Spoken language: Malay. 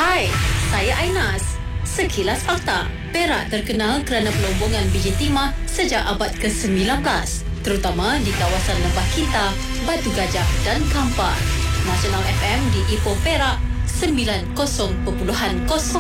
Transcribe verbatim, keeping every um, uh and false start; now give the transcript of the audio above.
Hai, saya Ainas. Sekilas fakta. Perak terkenal kerana pelombongan biji timah sejak abad ke sembilan belas, terutama di kawasan Lembah Kita, Batu Gajah dan Kampar. Nasional F M di Ipoh Perak sembilan kosong perpuluhan kosong.